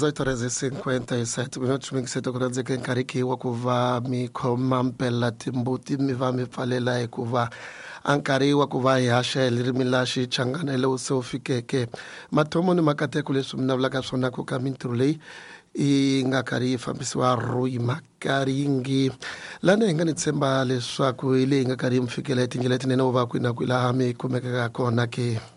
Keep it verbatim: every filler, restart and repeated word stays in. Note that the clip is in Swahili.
dezoito horas e cinquenta e sete minutos. Me que ku dizer que encariquiwa ku va mi khoma mpela timbuti mi va mi pfalela hi ku va ankariwa ku va hi haxa hi ririmi la xichangana lo se u fikeke mathomo ni makateko leswi mi vulavulaka swona ku ka mintirho leyi i nga karhi yi fambisiwa Rui Makaringi. Lana hi nga ni tshemba leswaku hi leyi nga karhi yi mi fikela hi tindlela letinene u va kwini na kwihi laha mi kumekaka kona ke